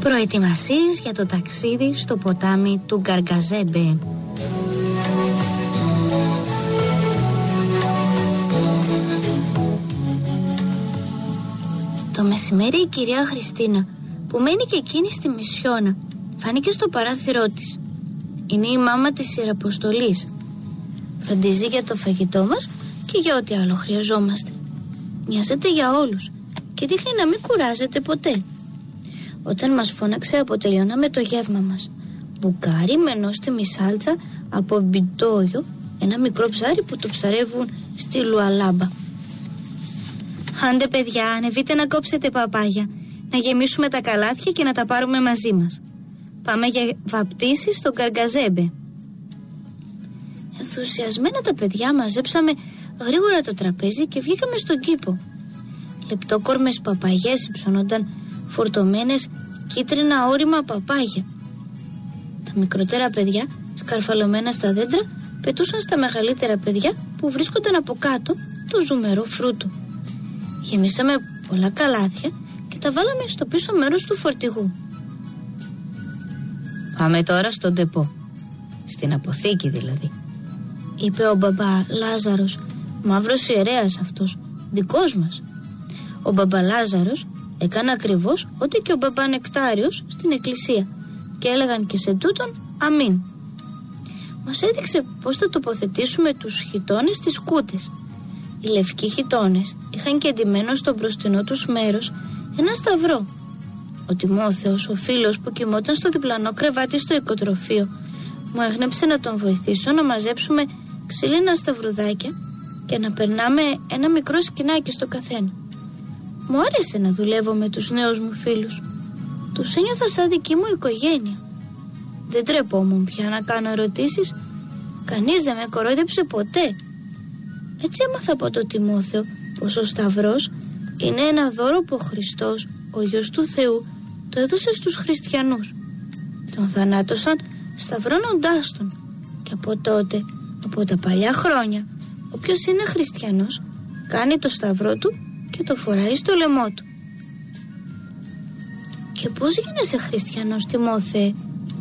Προετοιμασίες για το ταξίδι στο ποτάμι του Γκαργκαζέμπε. Το μεσημέρι η κυρία Χριστίνα, που μένει και εκείνη στη Μισιώνα, φάνηκε στο παράθυρό της. Είναι η μάμα της Ιεραποστολής. Φροντίζει για το φαγητό μας και για ό,τι άλλο χρειαζόμαστε. Νοιάζεται για όλους και δείχνει να μην κουράζεται ποτέ. Όταν μας φώναξε, αποτελειώναμε το γεύμα μας. Μπουκάρι με νόστιμη σάλτσα από μπιντόγιο, ένα μικρό ψάρι που το ψαρεύουν στη Λουαλάμπα. Άντε παιδιά, ανεβείτε να κόψετε παπάγια, να γεμίσουμε τα καλάθια και να τα πάρουμε μαζί μας. Πάμε για βαπτίσεις στο Γκαργκαζέμπε. Ενθουσιασμένα τα παιδιά μαζέψαμε γρήγορα το τραπέζι και βγήκαμε στον κήπο. Λεπτόκορμες παπαγιές υψώνονταν φορτωμένες κίτρινα όρημα παπάγια. Τα μικρότερα παιδιά, σκαρφαλωμένα στα δέντρα, πετούσαν στα μεγαλύτερα παιδιά που βρίσκονταν από κάτω το ζουμερό φρούτο. Γεμίσαμε πολλά καλάθια και τα βάλαμε στο πίσω μέρος του φορτηγού. «Πάμε τώρα στον ντεπό, στην αποθήκη δηλαδή», είπε ο μπαμπά Λάζαρος, μαύρος ιερέας αυτός, δικός μας. Ο μπαμπά Λάζαρος έκανε ακριβώς ό,τι και ο μπαμπά Νεκτάριος στην εκκλησία και έλεγαν και σε τούτον αμήν. Μας έδειξε πώς θα τοποθετήσουμε τους χιτώνες στις κούτες. Οι λευκοί χιτώνες είχαν και εντυμένο στο μπροστινό τους μέρος ένα σταυρό. Ο Τιμόθεος, ο φίλος που κοιμόταν στο διπλανό κρεβάτι στο οικοτροφείο, μου έγνεψε να τον βοηθήσω να μαζέψουμε ξύλινα σταυρουδάκια και να περνάμε ένα μικρό σκηνάκι στο καθένα. Μου άρεσε να δουλεύω με τους νέους μου φίλους. Τους ένιωθα σαν δική μου οικογένεια. Δεν τρεπόμουν πια να κάνω ερωτήσεις. Κανείς δεν με κορόιδεψε ποτέ. Έτσι έμαθα από τον Τιμόθεο πως ο σταυρός είναι ένα δώρο που ο Χριστός, ο Υιός του Θεού, το έδωσε στους χριστιανούς. Τον θανάτωσαν σταυρώνοντάς τον. Και από τότε, από τα παλιά χρόνια, όποιος είναι χριστιανός κάνει το σταυρό του και το φοράει στο λαιμό του. Και πώς γίνεσαι χριστιανός, Τιμόθεε?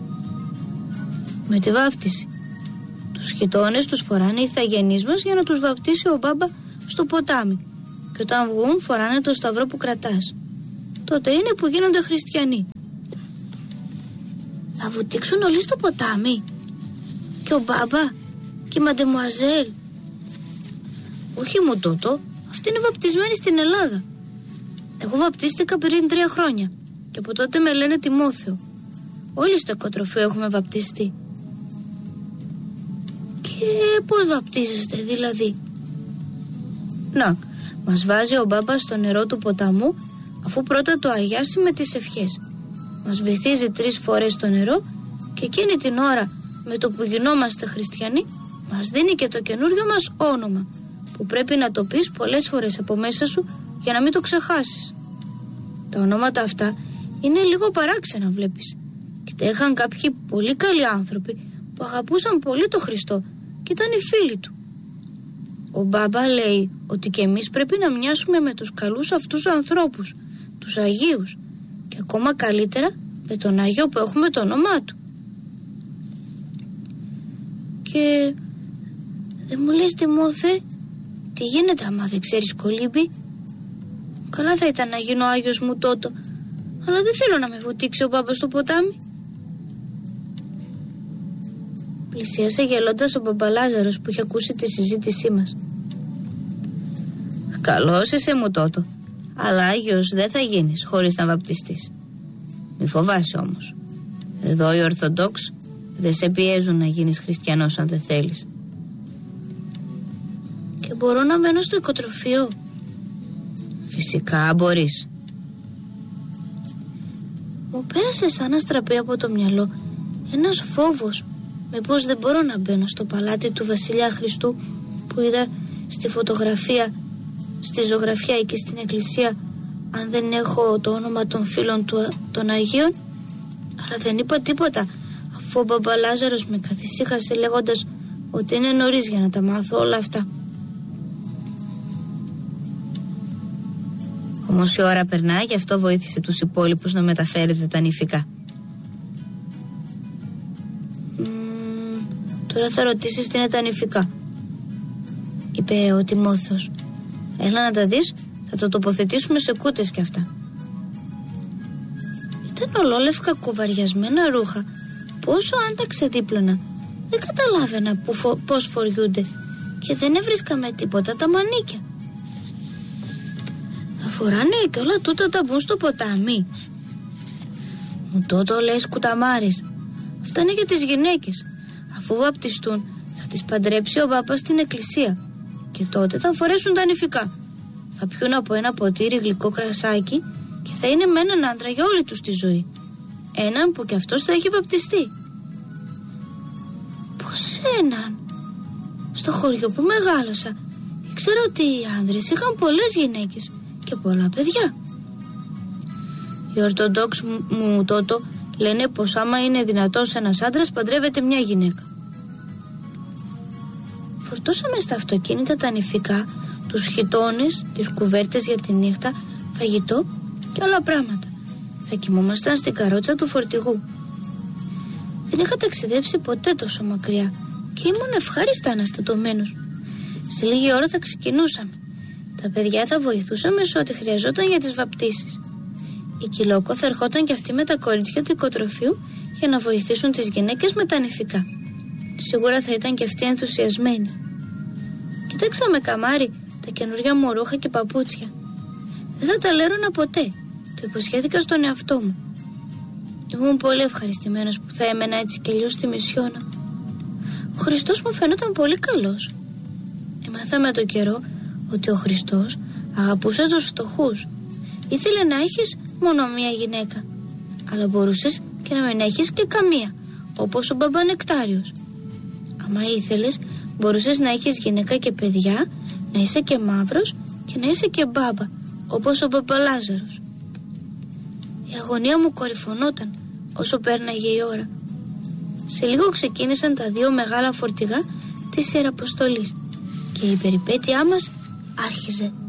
Με τη βάφτιση. Τους χιτώνες τους φοράνε οι ηθαγενείς μας για να τους βαπτίσει ο μπάμπα στο ποτάμι, και όταν βγουν φοράνε το σταυρό που κρατάς. Τότε είναι που γίνονται χριστιανοί. Θα βουτήξουν όλοι στο ποτάμι? Και ο μπάμπα και η μαντεμουαζέλ? Όχι μου τούτο, αυτή είναι βαπτισμένη στην Ελλάδα. Εγώ βαπτίστηκα πριν 3 χρόνια και από τότε με λένε Τιμόθεο. Όλοι στο οικοτροφείο έχουμε βαπτιστεί. Και πώς βαπτίζεστε δηλαδή? Να, μας βάζει ο μπάμπας στο νερό του ποταμού, αφού πρώτα το αγιάσει με τις ευχές. Μας βυθίζει 3 φορές στο νερό και εκείνη την ώρα, με το που γινόμαστε χριστιανοί, μας δίνει και το καινούριο μας όνομα, που πρέπει να το πεις πολλές φορές από μέσα σου για να μην το ξεχάσεις. Τα ονόματα αυτά είναι λίγο παράξενα, βλέπεις. Και τα είχαν κάποιοι πολύ καλοί άνθρωποι που αγαπούσαν πολύ το Χριστό και ήταν οι φίλοι του. Ο μπάμπα λέει ότι και εμείς πρέπει να μοιάσουμε με τους καλούς αυτούς ανθρώπους, τους Αγίους, και ακόμα καλύτερα με τον Άγιο που έχουμε το όνομά του. Και δεν μου λες, Τιμόθε, τι γίνεται άμα δεν ξέρεις κολύμπι? Καλά θα ήταν να γίνω Άγιος μου τότε, αλλά δεν θέλω να με βουτήξει ο μπάμπας στο ποτάμι. Πλησίασε γελώντας ο μπαμπαλάζαρος που είχε ακούσει τη συζήτησή μας. Καλός είσαι μου τότε, αλλά Άγιος δεν θα γίνεις χωρίς να βαπτιστείς. Μη φοβάσαι όμως. Εδώ οι Ορθοδόξοι δεν σε πιέζουν να γίνεις χριστιανός αν δεν θέλεις. Και μπορώ να μένω στο οικοτροφείο? Φυσικά μπορείς. Μου πέρασε σαν να στραπεί από το μυαλό ένας φόβος. Μήπως δεν μπορώ να μπαίνω στο παλάτι του Βασιλιά Χριστού που είδα στη φωτογραφία, στη ζωγραφιά εκεί στην εκκλησία, αν δεν έχω το όνομα των φίλων του των Αγίων? Αλλά δεν είπα τίποτα, αφού ο μπαμπαλάζαρος με καθησύχασε λέγοντας ότι είναι νωρίς για να τα μάθω όλα αυτά. Ο Όμως η ώρα περνά, γι' αυτό βοήθησε τους υπόλοιπους να μεταφέρετε τα νηφικά. Τώρα θα ρωτήσεις τι είναι τα νηφικά, είπε ο Τιμόθεος. Έλα να τα δεις, θα το τοποθετήσουμε σε κούτες κι αυτά. Ήταν ολόλευκα κουβαριασμένα ρούχα που όσο αν τα ξεδίπλωνα δεν καταλάβαινα πώς φοριούνται και δεν έβρισκαμε τίποτα τα μανίκια. Θα φοράνε και όλα τούτα τα μπουν στο ποτάμι. Μου τότε λες κουταμάρες. Αυτά είναι για τις γυναίκες. Αφού βαπτιστούν θα τις παντρέψει ο πάπας στην εκκλησία και τότε θα φορέσουν τα νηφικά. Θα πιούν από ένα ποτήρι γλυκό κρασάκι και θα είναι με έναν άντρα για όλη τους τη ζωή. Έναν που κι αυτός θα έχει βαπτιστεί. Πώς έναν? Στο χωριό που μεγάλωσα ήξερα ότι οι άνδρες είχαν πολλές γυναίκες και πολλά παιδιά. Οι Ορθοδόξοι μου τότε λένε πως άμα είναι δυνατός ένας άντρας παντρεύεται μια γυναίκα. Φορτώσαμε στα αυτοκίνητα τα νηφικά, τους χιτώνες, τις κουβέρτες για τη νύχτα, φαγητό και άλλα πράγματα. Θα κοιμόμασταν στην καρότσα του φορτηγού. Δεν είχα ταξιδέψει ποτέ τόσο μακριά και ήμουν ευχάριστα αναστατωμένος. Σε λίγη ώρα θα ξεκινούσαμε. Τα παιδιά θα βοηθούσαν σε ό,τι χρειαζόταν για τις βαπτίσεις. Η Κυλόκο θα ερχόταν κι αυτή με τα κορίτσια του οικοτροφείου για να βοηθήσουν τις γυναίκες με τα νηφικά. Σίγουρα θα ήταν κι αυτοί ενθουσιασμένοι. Κοιτάξαμε καμάρι τα καινούργια μου ρούχα και παπούτσια. Δεν θα τα λέρωνα ποτέ. Το υποσχέθηκα στον εαυτό μου. Ήμουν πολύ ευχαριστημένος που θα έμενα έτσι κι αλλιώς στη Μισιόνα. Ο Χριστός μου φαινόταν πολύ καλός. Έμαθα με το καιρό ότι ο Χριστός αγαπούσε τους φτωχούς. Ήθελε να έχεις μόνο μία γυναίκα, αλλά μπορούσες και να μην έχεις και καμία, όπως ο Μπαμπανεκτάριος. Άμα ήθελες, μπορούσες να έχεις γυναίκα και παιδιά, να είσαι και μαύρος και να είσαι και μπάμπα, όπως ο Παπαλάζαρος. Η αγωνία μου κορυφωνόταν όσο πέρναγε η ώρα. Σε λίγο ξεκίνησαν τα 2 μεγάλα φορτηγά της Ιεραποστολής και η περιπέτειά μας άρχιζε.